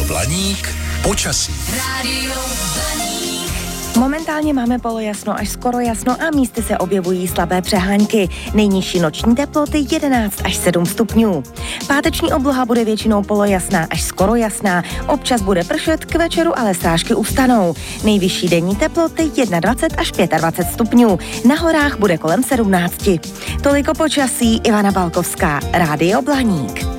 Blaník počasí. Rádio Blaník. Momentálně máme polojasno až skoro jasno a místy se objevují slabé přehánky. Nejnižší noční teploty 11 až 7 stupňů. Páteční obloha bude většinou polojasná až skoro jasná. Občas bude pršet, k večeru ale srážky ustanou. Nejvyšší denní teploty 21 až 25 stupňů. Na horách bude kolem 17. Toliko počasí, Ivana Balkovská, Rádio Blaník.